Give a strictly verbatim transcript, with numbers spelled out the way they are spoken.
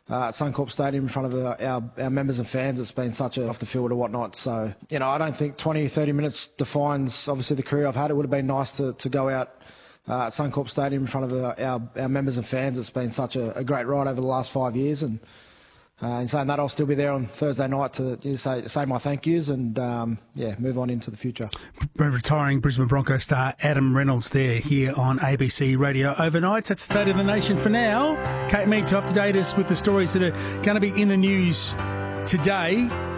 uh, at Suncorp Stadium in front of our, our, our members and fans. It's been such a off the field or whatnot. So, you know, I don't think twenty, thirty minutes defines, obviously, the career I've had. It would have been nice to, to go out uh, at Suncorp Stadium in front of our, our, our members and fans. It's been such a, a great ride over the last five years. And Uh, in saying that, I'll still be there on Thursday night to you know, say, say my thank yous and, um, yeah, move on into the future. Retiring Brisbane Broncos star Adam Reynolds there here on A B C Radio Overnight. That's the State of the Nation for now. Kate Mead to up to date us with the stories that are going to be in the news today.